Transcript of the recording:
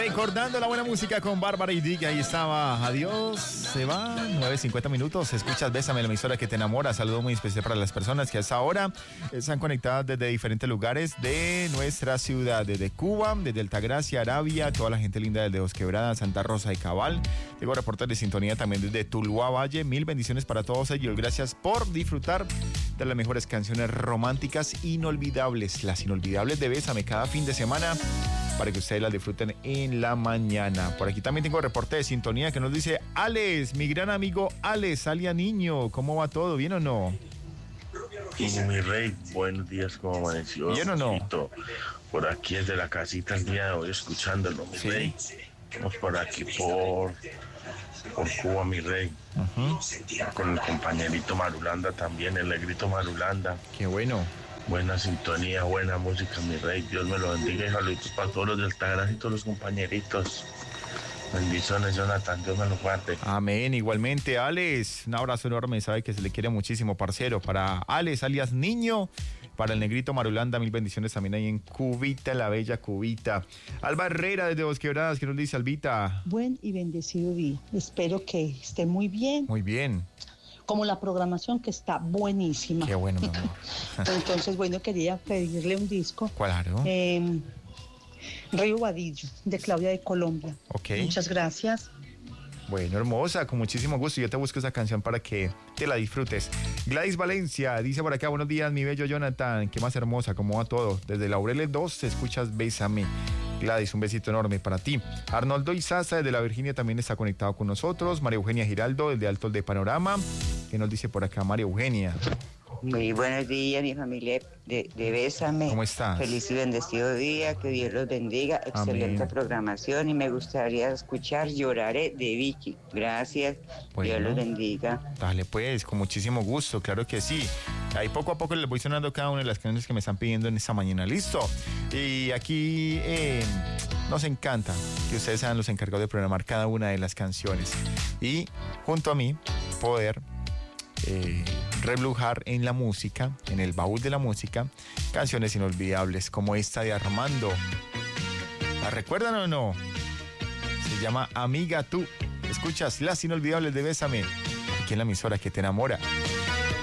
Recordando la buena música con Bárbara y Dick, ahí estaba. Adiós, se va, 9:50 minutos. Escuchas Bésame, la emisora que te enamora. Saludo muy especial para las personas que a esta hora están conectadas desde diferentes lugares de nuestra ciudad, desde Cuba, desde Altagracia, Arabia, toda la gente linda desde Dos Quebradas, Santa Rosa y Cabal. Tengo reportes de sintonía también desde Tuluá Valle. Mil bendiciones para todos ellos. Gracias por disfrutar de las mejores canciones románticas inolvidables, las inolvidables de Bésame cada fin de semana, para que ustedes las disfruten en la mañana. Por aquí también tengo reporte de sintonía que nos dice Alex, mi gran amigo Alex, alia niño, ¿cómo va todo? ¿Bien o no? Mi rey, buenos días, ¿cómo amaneció? ¿Bien o no? Por aquí desde la casita el día de hoy escuchándolo, mi rey. Estamos por aquí por Cuba, mi rey. Con el compañerito Marulanda también, el negrito Marulanda. Qué bueno. Buena sintonía, buena música, mi rey. Dios me lo bendiga y saludos para todos los de Altagracia y todos los compañeritos. Bendiciones, Jonathan. Dios me lo guarde. Amén. Igualmente, Alex. Un abrazo enorme. Sabe que se le quiere muchísimo, parcero. Para Alex, alias Niño. Para el negrito Marulanda, mil bendiciones también ahí en Cubita, la bella Cubita. Alba Herrera desde Dos Quebradas. ¿Qué nos dice, Albita? Buen y bendecido día. Espero que esté muy bien. Muy bien. Como la programación que está buenísima. Qué bueno, mi amor. Entonces, bueno, quería pedirle un disco. Claro. Río Vadillo, de Claudia de Colombia. Ok. Muchas gracias. Bueno, hermosa, con muchísimo gusto. Yo te busco esa canción para que te la disfrutes. Gladys Valencia dice por acá, buenos días, mi bello Jonathan. Qué más hermosa, cómo va todo. Desde Laureles 2 escuchas Bésame. Gladys, un besito enorme para ti. Arnoldo Izaza desde la Virginia también está conectado con nosotros. María Eugenia Giraldo desde Altos de Panorama. ¿Qué nos dice por acá María Eugenia? Muy buenos días, mi familia de Bésame. ¿Cómo estás? Feliz y bendecido día, que Dios los bendiga. Excelente Amén. Programación y me gustaría escuchar Lloraré de Vicky. Gracias, Bueno. Dios los bendiga. Dale pues, con muchísimo gusto, claro que sí. Ahí poco a poco les voy sonando cada una de las canciones que me están pidiendo en esta mañana. ¿Listo? Y aquí nos encanta que ustedes sean los encargados de programar cada una de las canciones. Y junto a mí poder reblujar en la música, en el baúl de la música, canciones inolvidables como esta de Armando. ¿La recuerdan o no? Se llama Amiga Tú. Escuchas las inolvidables de Bésame, aquí en la emisora que te enamora.